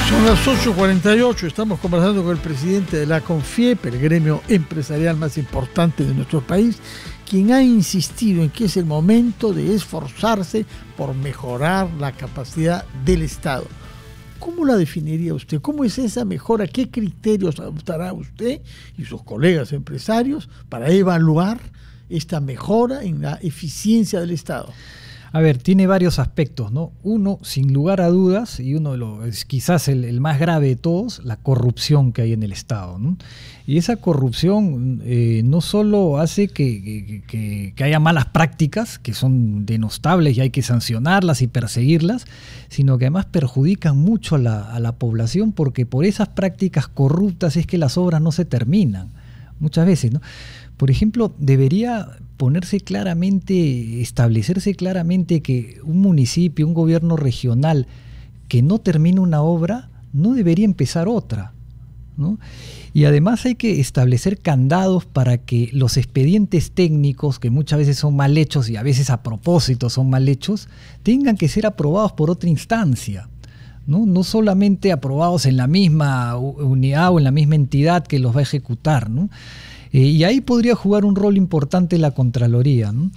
Son las 8:48, estamos conversando con el presidente de la CONFIEP, el gremio empresarial más importante de nuestro país, quien ha insistido en que es el momento de esforzarse por mejorar la capacidad del Estado. ¿Cómo la definiría usted? ¿Cómo es esa mejora? ¿Qué criterios adoptará usted y sus colegas empresarios para evaluar esta mejora en la eficiencia del Estado? A ver, tiene varios aspectos, ¿no? Uno, sin lugar a dudas, y es quizás el más grave de todos, la corrupción que hay en el Estado, ¿no? Y esa corrupción no solo hace que haya malas prácticas, que son denostables y hay que sancionarlas y perseguirlas, sino que además perjudican mucho a la población, porque por esas prácticas corruptas es que las obras no se terminan, muchas veces, ¿no? Por ejemplo, debería establecerse claramente que un municipio, un gobierno regional que no termina una obra, no debería empezar otra, ¿no? Y además hay que establecer candados para que los expedientes técnicos, que muchas veces son mal hechos y a veces a propósito son mal hechos, tengan que ser aprobados por otra instancia, ¿no? No solamente aprobados en la misma unidad o en la misma entidad que los va a ejecutar, ¿no? Y ahí podría jugar un rol importante la Contraloría, ¿no?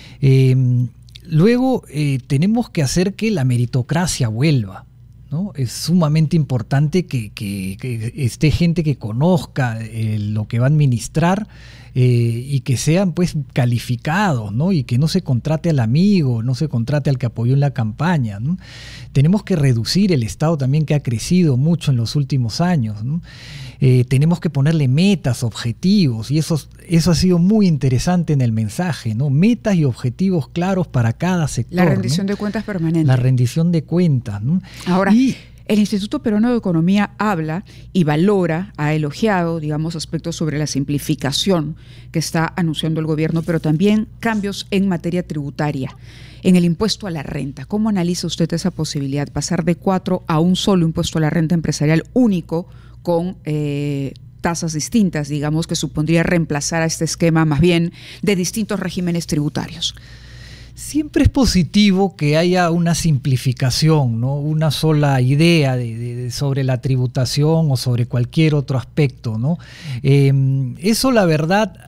Luego tenemos que hacer que la meritocracia vuelva, ¿no? Es sumamente importante que esté gente que conozca lo que va a administrar y que sean pues calificados, ¿no? Y que no se contrate al amigo, no se contrate al que apoyó en la campaña, ¿no? Tenemos que reducir el Estado también, que ha crecido mucho en los últimos años, ¿no? Tenemos que ponerle metas, objetivos, y eso ha sido muy interesante en el mensaje, ¿no? Metas y objetivos claros para cada sector. La rendición, ¿no?, de cuentas permanente. La rendición de cuentas, ¿no? Ahora, el Instituto Peruano de Economía habla y valora, ha elogiado, digamos, aspectos sobre la simplificación que está anunciando el gobierno, pero también cambios en materia tributaria, en el impuesto a la renta. ¿Cómo analiza usted esa posibilidad? Pasar de 4 a un solo impuesto a la renta empresarial único, con tasas distintas, digamos, que supondría reemplazar a este esquema más bien de distintos regímenes tributarios. Siempre es positivo que haya una simplificación, ¿no? Una sola idea sobre la tributación o sobre cualquier otro aspecto, ¿no? Eso, la verdad,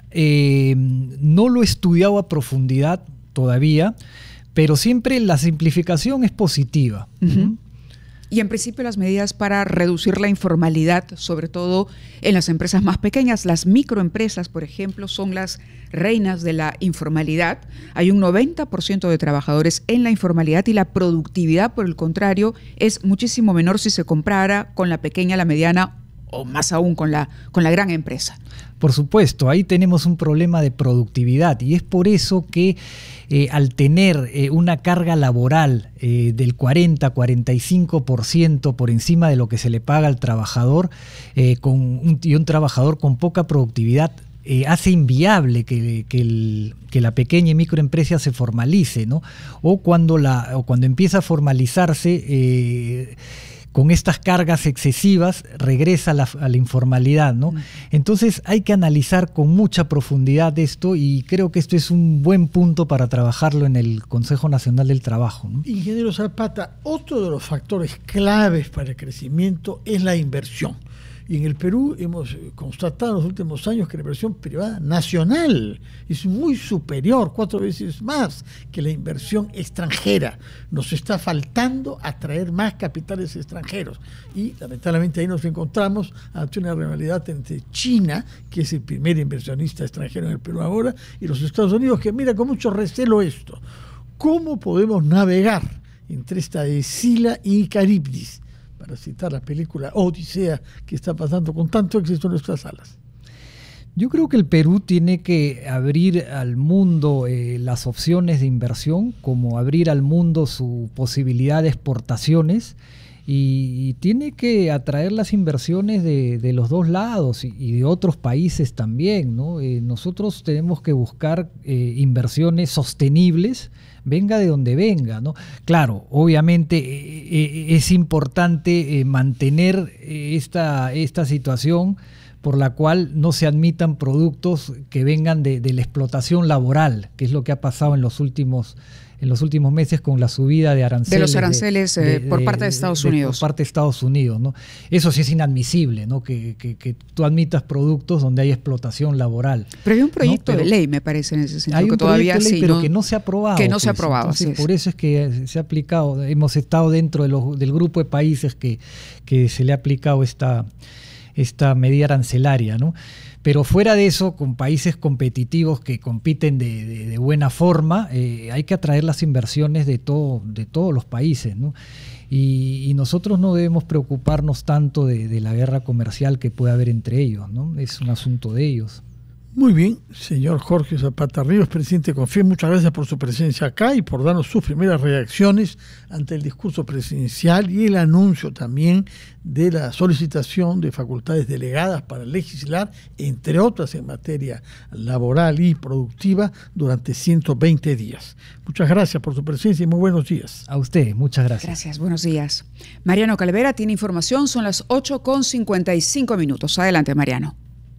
no lo he estudiado a profundidad todavía, pero siempre la simplificación es positiva. Uh-huh. Y en principio las medidas para reducir la informalidad, sobre todo en las empresas más pequeñas. Las microempresas, por ejemplo, son las reinas de la informalidad. Hay un 90% de trabajadores en la informalidad y la productividad, por el contrario, es muchísimo menor si se compara con la pequeña, la mediana o más aún con la gran empresa. Por supuesto, ahí tenemos un problema de productividad y es por eso que al tener una carga laboral del 40-45% por encima de lo que se le paga al trabajador y un trabajador con poca productividad, hace inviable que la pequeña y microempresa se formalice, ¿no? O cuando empieza a formalizarse, con estas cargas excesivas regresa a la informalidad, ¿no? Entonces hay que analizar con mucha profundidad esto y creo que esto es un buen punto para trabajarlo en el Consejo Nacional del Trabajo, ¿no? Ingeniero Zapata, otro de los factores claves para el crecimiento es la inversión. Y en el Perú hemos constatado en los últimos años que la inversión privada nacional es muy superior, 4 veces más que la inversión extranjera. Nos está faltando atraer más capitales extranjeros. Y lamentablemente ahí nos encontramos ante una rivalidad entre China, que es el primer inversionista extranjero en el Perú ahora, y los Estados Unidos, que mira con mucho recelo esto. ¿Cómo podemos navegar entre esta Escila y Caribdis? Para citar la película Odisea, que está pasando con tanto éxito en nuestras salas. Yo creo que el Perú tiene que abrir al mundo las opciones de inversión, como abrir al mundo su posibilidad de exportaciones, y tiene que atraer las inversiones de los dos lados y de otros países también, ¿no? Nosotros tenemos que buscar inversiones sostenibles, venga de donde venga, ¿no? Claro, obviamente es importante mantener esta situación por la cual no se admitan productos que vengan de la explotación laboral, que es lo que ha pasado en los últimos en los últimos meses con la subida de aranceles. De los aranceles por parte de Estados Unidos. Por parte de Estados Unidos, ¿no? Eso sí es inadmisible, ¿no? Que tú admitas productos donde hay explotación laboral. Pero hay un proyecto de ley, me parece, en ese sentido. Hay un que todavía proyecto de ley, pero no, que no se ha aprobado. Que no se ha aprobado. Entonces, por eso es que se ha aplicado. Hemos estado dentro del grupo de países que se le ha aplicado esta medida arancelaria, ¿no? Pero fuera de eso, con países competitivos que compiten de buena forma, hay que atraer las inversiones de todos los países, ¿no? Y nosotros no debemos preocuparnos tanto de la guerra comercial que puede haber entre ellos, ¿no? Es un asunto de ellos. Muy bien, señor Jorge Zapata Ríos, presidente de CONFIEP, muchas gracias por su presencia acá y por darnos sus primeras reacciones ante el discurso presidencial y el anuncio también de la solicitación de facultades delegadas para legislar, entre otras en materia laboral y productiva, durante 120 días. Muchas gracias por su presencia y muy buenos días. A usted, muchas gracias. Gracias, buenos días. Mariano Calavera tiene información, son las 8:55. Adelante, Mariano.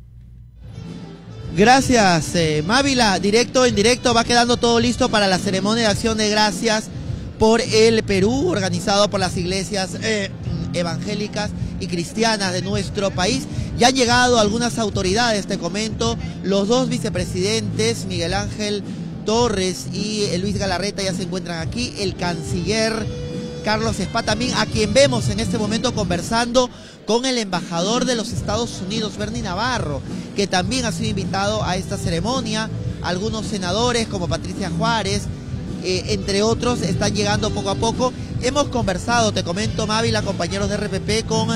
Gracias, Mávila. Directo, en directo, va quedando todo listo para la ceremonia de acción de gracias por el Perú, organizado por las iglesias evangélicas y cristianas de nuestro país. Ya han llegado algunas autoridades, te comento, los dos vicepresidentes, Miguel Ángel Torres y Luis Galarreta, ya se encuentran aquí, el canciller Carlos Spa también, a quien vemos en este momento conversando con el embajador de los Estados Unidos, Bernie Navarro, que también ha sido invitado a esta ceremonia. Algunos senadores como Patricia Juárez, entre otros, están llegando poco a poco. Hemos conversado, te comento, Mávila, compañeros de RPP, con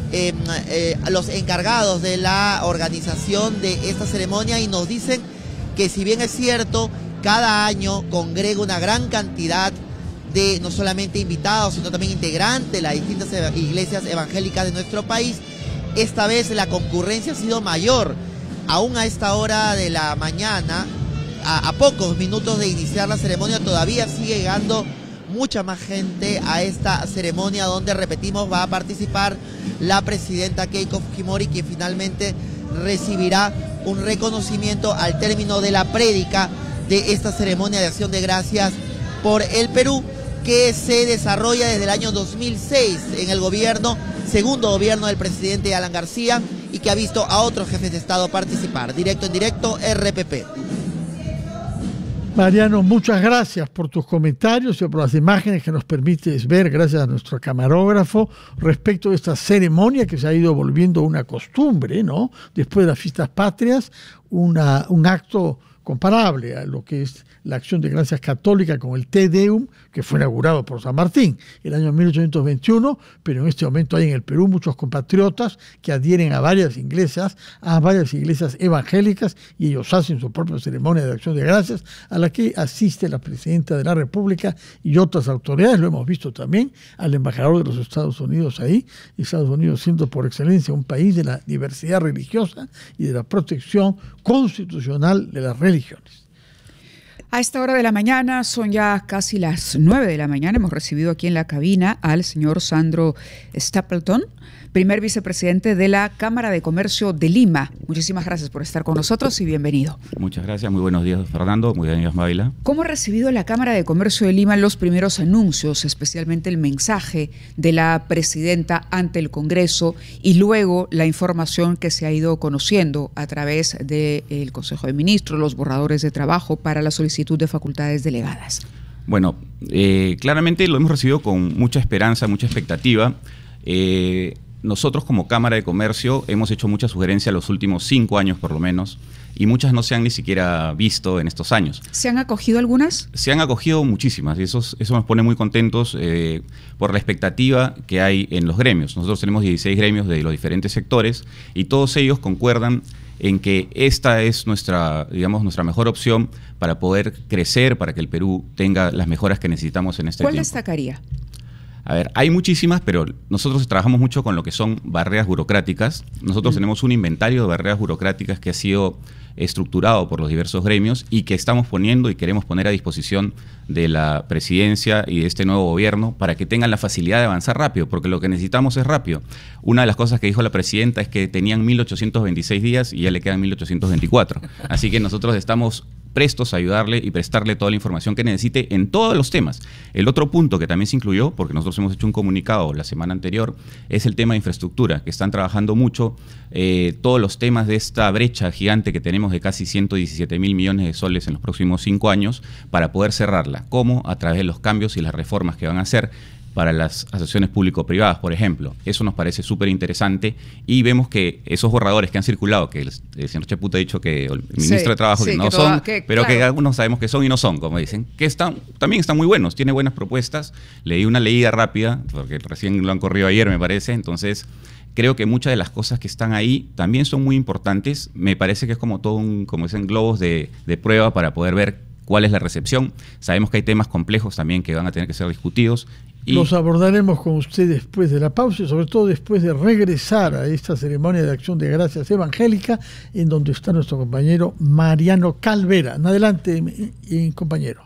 los encargados de la organización de esta ceremonia y nos dicen que, si bien es cierto, cada año congrega una gran cantidad de no solamente invitados, sino también integrantes de las distintas iglesias evangélicas de nuestro país, esta vez la concurrencia ha sido mayor. Aún a esta hora de la mañana, a pocos minutos de iniciar la ceremonia, todavía sigue llegando mucha más gente a esta ceremonia, donde, repetimos, va a participar la presidenta Keiko Fujimori, quien finalmente recibirá un reconocimiento al término de la prédica de esta ceremonia de acción de gracias por el Perú, que se desarrolla desde el año 2006 en el segundo gobierno del presidente Alan García, y que ha visto a otros jefes de Estado participar. Directo, en directo, RPP. Mariano, muchas gracias por tus comentarios y por las imágenes que nos permites ver, gracias a nuestro camarógrafo, respecto de esta ceremonia que se ha ido volviendo una costumbre, ¿no? Después de las fiestas patrias, un acto comparable a lo que es la acción de gracias católica con el Te Deum, que fue inaugurado por San Martín el año 1821, pero en este momento hay en el Perú muchos compatriotas que adhieren a varias iglesias evangélicas, y ellos hacen su propia ceremonia de acción de gracias, a la que asiste la presidenta de la República y otras autoridades. Lo hemos visto también al embajador de los Estados Unidos ahí, Estados Unidos siendo por excelencia un país de la diversidad religiosa y de la protección constitucional de las religiones. A esta hora de la mañana, son ya casi las 9 de la mañana, hemos recibido aquí en la cabina al señor Sandro Stapleton, primer vicepresidente de la Cámara de Comercio de Lima. Muchísimas gracias por estar con nosotros y bienvenido. Muchas gracias, muy buenos días, Fernando, muy buenos días, Mávila. ¿Cómo ha recibido la Cámara de Comercio de Lima los primeros anuncios, especialmente el mensaje de la presidenta ante el Congreso y luego la información que se ha ido conociendo a través del Consejo de Ministros, los borradores de trabajo para la solicitud de facultades delegadas? Bueno, claramente lo hemos recibido con mucha esperanza, mucha expectativa. Nosotros, como Cámara de Comercio, hemos hecho muchas sugerencias los últimos 5 años por lo menos, y muchas no se han ni siquiera visto en estos años. ¿Se han acogido algunas? Se han acogido muchísimas, y eso nos pone muy contentos por la expectativa que hay en los gremios. Nosotros tenemos 16 gremios de los diferentes sectores, y todos ellos concuerdan en que esta es nuestra mejor opción para poder crecer, para que el Perú tenga las mejoras que necesitamos en este tiempo. ¿Cuál destacaría? A ver, hay muchísimas, pero nosotros trabajamos mucho con lo que son barreras burocráticas. Nosotros tenemos un inventario de barreras burocráticas que ha sido estructurado por los diversos gremios y que estamos poniendo y queremos poner a disposición de la presidencia y de este nuevo gobierno para que tengan la facilidad de avanzar rápido, porque lo que necesitamos es rápido. Una de las cosas que dijo la presidenta es que tenían 1826 días y ya le quedan 1824. Así que nosotros estamos prestos a ayudarle y prestarle toda la información que necesite en todos los temas. El otro punto que también se incluyó, porque nosotros hemos hecho un comunicado la semana anterior, es el tema de infraestructura, que están trabajando mucho todos los temas de esta brecha gigante que tenemos de casi 117.000 millones de soles en los próximos 5 años para poder cerrarla. ¿Cómo? A través de los cambios y las reformas que van a hacer para las asociaciones público-privadas, por ejemplo. Eso nos parece súper interesante y vemos que esos borradores que han circulado, que el señor Chaput ha dicho que el ministro de Trabajo que no son, pero que algunos sabemos que son y no son, como dicen, que también están muy buenos, tiene buenas propuestas. Leí una leída rápida, porque recién lo han corrido ayer, me parece, entonces creo que muchas de las cosas que están ahí también son muy importantes. Me parece que es como todo como dicen, globos de prueba para poder ver cuál es la recepción. Sabemos que hay temas complejos también que van a tener que ser discutidos. Y los abordaremos con usted después de la pausa y sobre todo después de regresar a esta ceremonia de acción de gracias evangélica en donde está nuestro compañero Mariano Calvera. Adelante, compañero.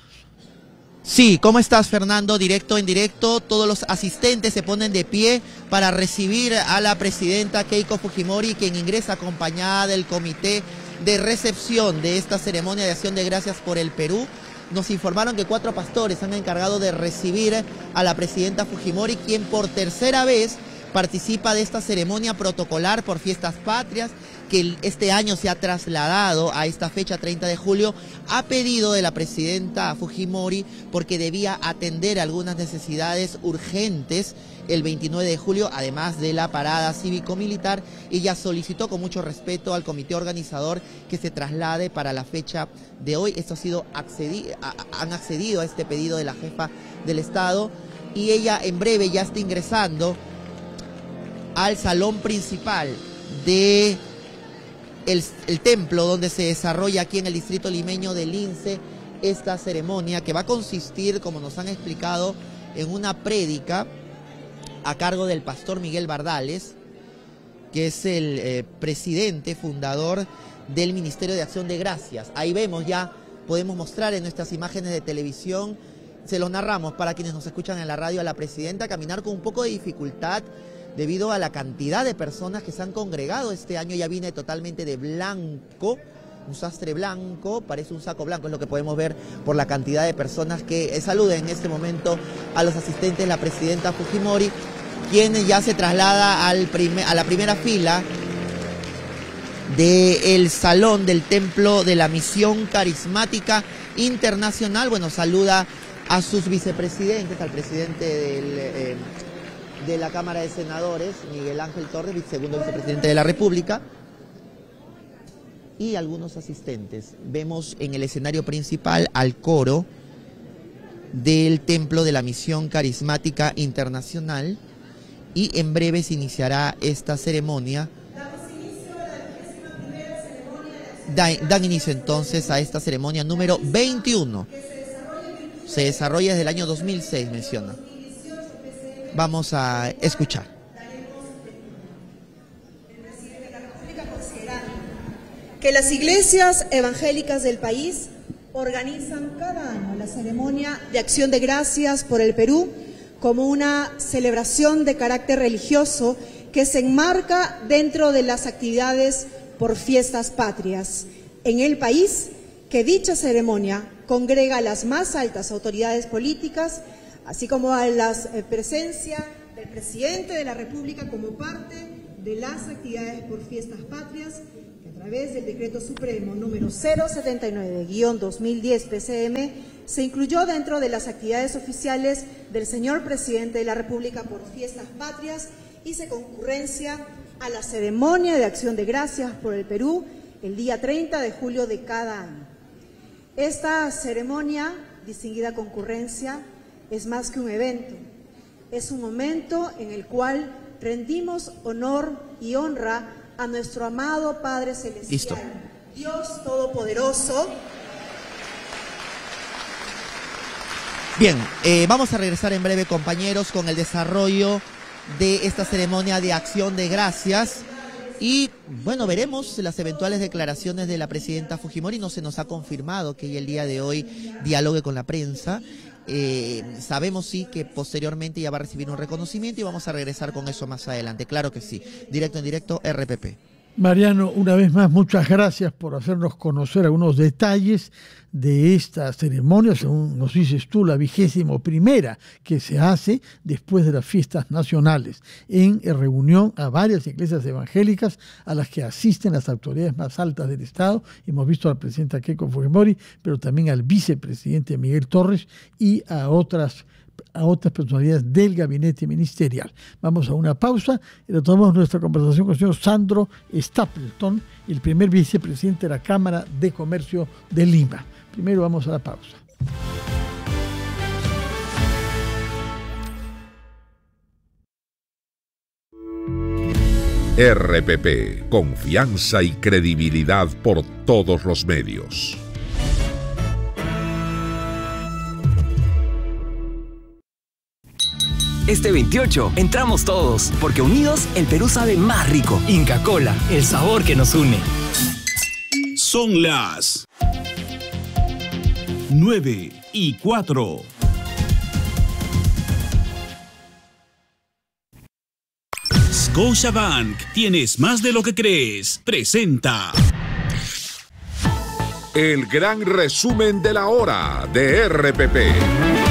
Sí, ¿cómo estás, Fernando? Directo en directo, todos los asistentes se ponen de pie para recibir a la presidenta Keiko Fujimori, quien ingresa acompañada del comité de recepción de esta ceremonia de acción de gracias por el Perú. Nos informaron que 4 pastores han encargado de recibir a la presidenta Fujimori, quien por tercera vez participa de esta ceremonia protocolar por Fiestas Patrias, que este año se ha trasladado a esta fecha 30 de julio, a pedido de la presidenta Fujimori, porque debía atender algunas necesidades urgentes el 29 de julio, además de la parada cívico-militar, y ya solicitó con mucho respeto al comité organizador que se traslade para la fecha de hoy. Esto ha sido han accedido a este pedido de la jefa del Estado, y ella en breve ya está ingresando al salón principal de el templo donde se desarrolla aquí en el distrito limeño de Lince esta ceremonia, que va a consistir, como nos han explicado, en una prédica a cargo del pastor Miguel Bardales, que es el presidente fundador del Ministerio de Acción de Gracias. Ahí vemos ya, podemos mostrar en nuestras imágenes de televisión, se los narramos para quienes nos escuchan en la radio, a la presidenta caminar con un poco de dificultad debido a la cantidad de personas que se han congregado este año. Ya viene totalmente de blanco, un sastre blanco, parece un saco blanco, es lo que podemos ver por la cantidad de personas que saluden en este momento a los asistentes, la presidenta Fujimori, quien ya se traslada a la primera fila del salón del Templo de la Misión Carismática Internacional. Bueno, saluda a sus vicepresidentes, al presidente de la Cámara de Senadores, Miguel Ángel Torres, segundo vicepresidente de la República, y algunos asistentes. Vemos en el escenario principal al coro del Templo de la Misión Carismática Internacional, y en breve se iniciará esta ceremonia. Dan inicio entonces a esta ceremonia número 21. Se desarrolla desde el año 2006, menciona. Vamos a escuchar. Que las iglesias evangélicas del país organizan cada año la ceremonia de acción de gracias por el Perú como una celebración de carácter religioso que se enmarca dentro de las actividades por Fiestas Patrias en el país, que dicha ceremonia congrega a las más altas autoridades políticas, así como a la presencia del presidente de la República como parte de las actividades por Fiestas Patrias, que a través del Decreto Supremo número 079-2010 PCM se incluyó dentro de las actividades oficiales del señor presidente de la República por Fiestas Patrias, y se concurrencia a la ceremonia de acción de gracias por el Perú el día 30 de julio de cada año. Esta ceremonia, distinguida concurrencia, es más que un evento, es un momento en el cual rendimos honor y honra a nuestro amado Padre Celestial. Listo. Dios Todopoderoso. Bien, vamos a regresar en breve, compañeros, con el desarrollo de esta ceremonia de acción de gracias. Y bueno, veremos las eventuales declaraciones de la presidenta Fujimori. No se nos ha confirmado que ella el día de hoy dialogue con la prensa. Sabemos sí que posteriormente ya va a recibir un reconocimiento, y vamos a regresar con eso más adelante. Claro que sí. Directo en directo, RPP. Mariano, una vez más, muchas gracias por hacernos conocer algunos detalles de esta ceremonia, según nos dices tú, la 21ª que se hace después de las fiestas nacionales, en reunión a varias iglesias evangélicas a las que asisten las autoridades más altas del Estado. Hemos visto al presidente Keiko Fujimori, pero también al vicepresidente Miguel Torres y a otras personalidades del gabinete ministerial. Vamos a una pausa y retomamos nuestra conversación con el señor Sandro Stapleton, el primer vicepresidente de la Cámara de Comercio de Lima. Primero vamos a la pausa. RPP, confianza y credibilidad por todos los medios. Este 28 entramos todos, porque unidos el Perú sabe más rico. Inca Kola, el sabor que nos une. Son las 9:04. Scotiabank, tienes más de lo que crees. Presenta el gran resumen de la hora de RPP.